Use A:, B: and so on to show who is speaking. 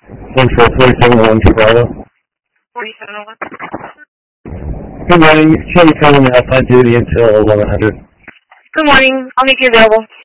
A: Central 4701 Chicago.
B: 4701.
A: Good morning. Chevy coming outside duty until 1100.
B: Good morning. I'll make you available.